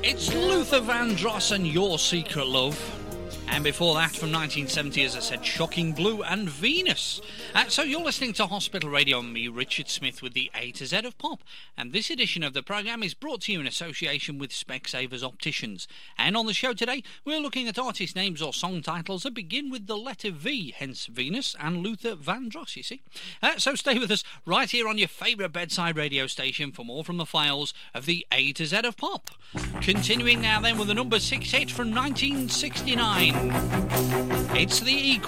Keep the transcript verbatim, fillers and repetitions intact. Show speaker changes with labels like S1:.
S1: It's Luther Vandross and Your Secret Love. And before that, from nineteen seventy, as I said, Shocking Blue and Venus. Uh, so you're listening to Hospital Radio and me, Richard Smith, with the A to Z of Pop. And this edition of the programme is brought to you in association with Specsavers Opticians. And on the show today, we're looking at artist names or song titles that begin with the letter V, hence Venus and Luther Vandross, you see. Uh, so stay with us right here on your favourite bedside radio station for more from the files of the A to Z of Pop. Continuing now then with the number six hit from nineteen sixty-nine. It's the E